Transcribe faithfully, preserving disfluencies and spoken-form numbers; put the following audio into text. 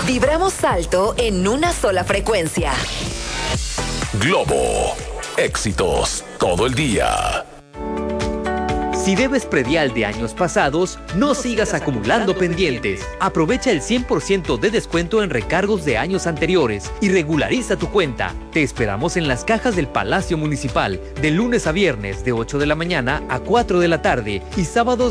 Vibramos alto en una sola frecuencia. Globo. Éxitos todo el día. Si debes predial de años pasados, no sigas acumulando pendientes. Aprovecha el cien por ciento de descuento en recargos de años anteriores y regulariza tu cuenta. Te esperamos en las cajas del Palacio Municipal de lunes a viernes de ocho de la mañana a cuatro de la tarde y sábados